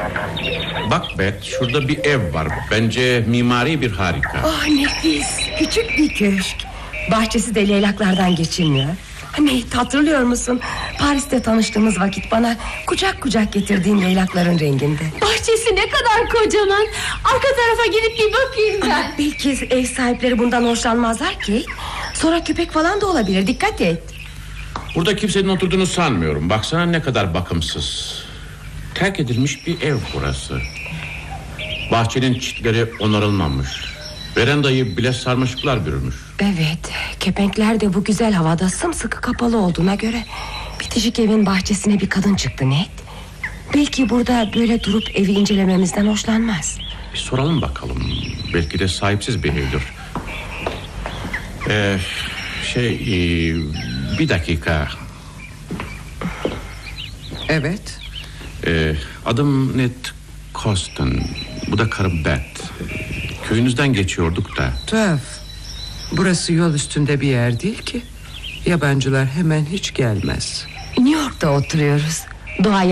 Bak Beth, şurada bir ev var. Bence mimari bir harika. Oh nefis, küçük bir köşk. Bahçesi de leylaklardan geçilmiyor. Nate, hatırlıyor musun? Paris'te tanıştığımız vakit bana kucak kucak getirdiğin leylakların renginde. Bahçesi ne kadar kocaman. Arka tarafa gidip bir bakayım ben. Belki ev sahipleri bundan hoşlanmazlar ki. Sonra köpek falan da olabilir, dikkat et. Burada kimsenin oturduğunu sanmıyorum. Baksana ne kadar bakımsız. Terk edilmiş bir ev burası. Bahçenin çitleri onarılmamış. Verandayı bile sarmaşıklar bürümüş. Evet, kepenkler de bu güzel havada sımsıkı kapalı olduğuna göre bitişik evin bahçesine bir kadın çıktı Ned. Belki burada böyle durup evi incelememizden hoşlanmaz. Bir soralım bakalım. Belki de sahipsiz bir evdir. Bir dakika. Evet. Adım Ned Coston. Bu da karım Beth. Köyünüzden geçiyorduk da. Tuhaf. Burası yol üstünde bir yer değil ki. Yabancılar hemen hiç gelmez. New York'ta oturuyoruz. Doğa